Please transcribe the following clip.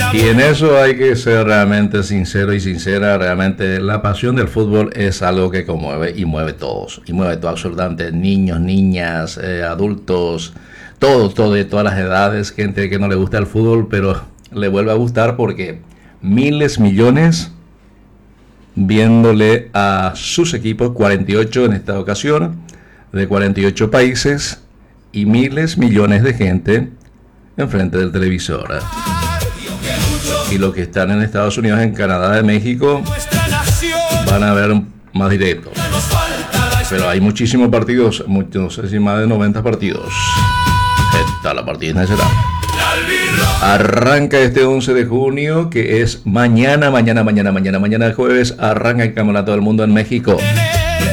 Y en eso hay que ser realmente sincero y sincera. Realmente la pasión del fútbol es algo que conmueve y mueve todos. Y mueve todo absolutamente. Niños, niñas, adultos, todo, de todas las edades. Gente que no le gusta el fútbol, pero le vuelve a gustar porque miles, millones viéndole a sus equipos, 48 en esta ocasión, de 48 países y miles, millones de gente enfrente del televisor. Y los que están en Estados Unidos, en Canadá, en México, van a ver más directo. Pero hay muchísimos partidos, no sé si más de 90 partidos. Esta la partida nacional. Arranca este 11 de junio, que es mañana jueves, arranca el Campeonato del Mundo en México.